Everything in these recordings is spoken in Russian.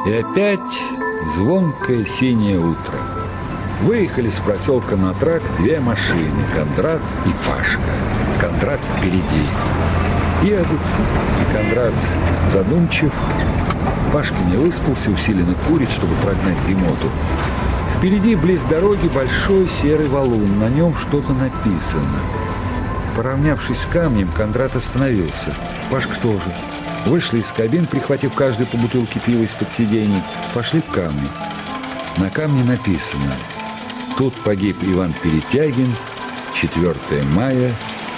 И опять звонкое синее утро. Выехали с проселка на тракт две машины, Кондрат и Пашка. Кондрат впереди. Едут. Кондрат задумчив. Пашка не выспался, усиленно курит, чтобы прогнать дремоту. Впереди, близ дороги, большой серый валун. На нем что-то написано. Поравнявшись с камнем, Кондрат остановился. Пашка тоже. Вышли из кабин, прихватив каждый по бутылке пива из-под сидений. Пошли к камню. На камне написано: «Тут погиб Иван Перетягин, 4 мая,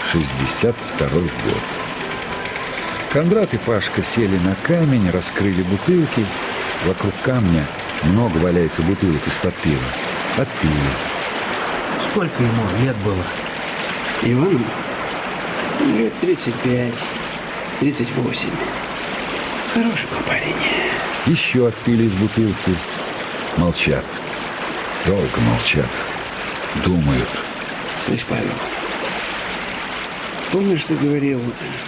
62 год». Кондрат и Пашка сели на камень, раскрыли бутылки. Вокруг камня много валяется бутылок из-под пива. Отпили. Сколько ему лет было? Ивану? Лет 35, 38. Хороший был парень. Еще отпили из бутылки. Молчат. Долго молчат. Думают. Слышь, Павел, помнишь, ты говорил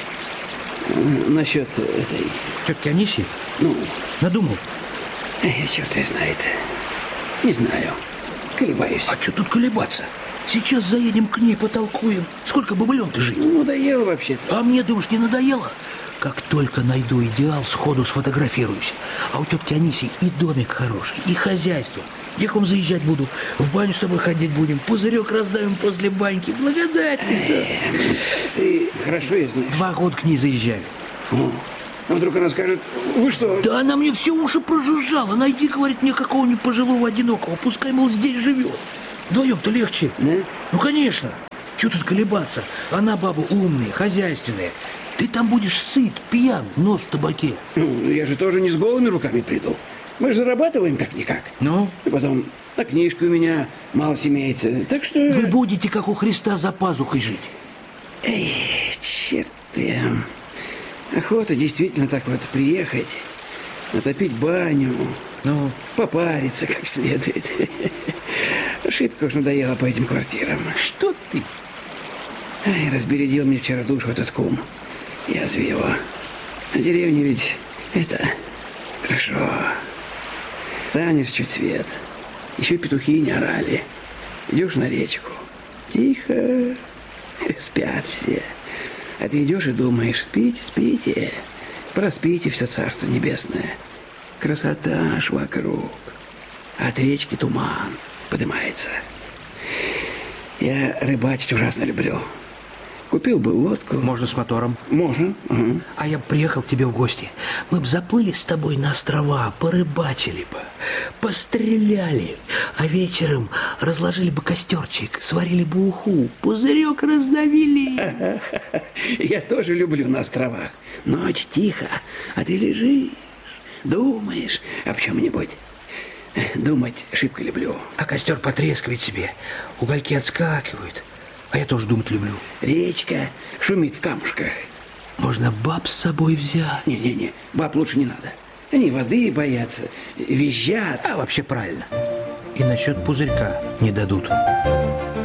насчет этой... Тетки Аниси? Ну, Надумал? черт ее знает. Не знаю. Колебаюсь. А что тут колебаться? Сейчас заедем к ней, потолкуем. Сколько бабылем-то жить? Ну, надоело вообще-то. А мне, думаешь, не надоело? Как только найду идеал, сходу сфотографируюсь. А у тетки Аниси и домик хороший, и хозяйство. Я к вам заезжать буду, в баню с тобой ходить будем, пузырек раздавим после баньки. Благодатница. Ты хорошо ее знаешь. 2 года к ней заезжаю. А вдруг она скажет: вы что? Да она мне все уши прожужжала. Найди, говорит, мне какого-нибудь пожилого одинокого. Пускай, мол, здесь живет. Вдвоем-то легче. Да? Ну, конечно. Чего тут колебаться? Она баба умная, хозяйственная. Ты там будешь сыт, пьян, нос в табаке. Ну, я же тоже не с голыми руками приду. Мы же зарабатываем как-никак. Ну? И потом, на книжке у меня мало имеется. Так что... Вы будете, как у Христа, за пазухой жить. Эй, черт ты. Охота действительно так вот приехать, натопить баню, Ну? попариться как следует. Шибко уж надоело по этим квартирам. Что ты? Ай, разбередил мне вчера душу этот кум. Язви его. А деревня ведь это... Хорошо. Танешь чуть свет. Еще петухи не орали. Идешь на речку. Тихо. Спят все. А ты идешь и думаешь: спите, спите. Проспите все царство небесное. Красота аж вокруг. От речки туман поднимается. Я рыбачить ужасно люблю. Купил бы лодку. Можно с мотором. Можно. Угу. А я б приехал к тебе в гости. Мы б заплыли с тобой на острова, порыбачили бы, постреляли, а вечером разложили бы костерчик, сварили бы уху, пузырек раздавили. Я тоже люблю на островах. Ночь тихо, а ты лежишь, думаешь об чем-нибудь. Думать шибко люблю. А костер потрескивает себе, угольки отскакивают. А я тоже думать люблю. Речка шумит в камушках. Можно баб с собой взять. Не-не-не, баб лучше не надо. Они воды боятся, визжат. А вообще правильно. И насчет пузырька не дадут.